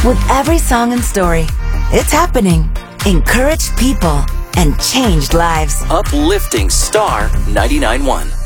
With every song and story, it's happening. Encouraged people and changed lives. Uplifting Star 99.1.